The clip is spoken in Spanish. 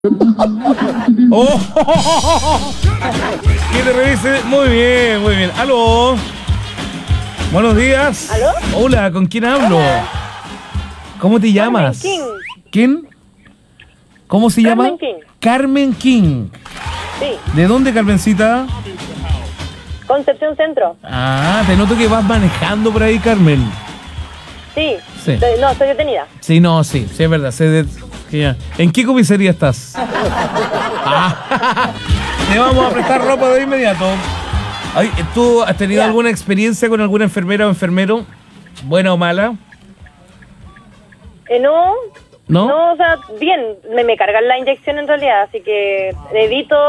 Oh, que te revise. Muy bien, muy bien. Aló. Buenos días. ¿Aló? Hola, ¿con quién hablo? Hola. ¿Cómo te llamas? King. ¿Quién? ¿Cómo se llama? Carmen King. Carmen King. Sí, ¿De dónde, Carmencita? Concepción Centro. Ah, te noto que vas manejando por ahí, Carmen. Sí. Sí. No, estoy detenida. Sí, no, sí, sí es verdad. Que ya. ¿En qué comisaría estás? Ah, te vamos a prestar ropa de inmediato. Ay, ¿tú has tenido Ya. alguna experiencia con alguna enfermera o enfermero? ¿Buena o mala? No, ¿No? no, o sea, bien, me cargan la inyección en realidad, así que evito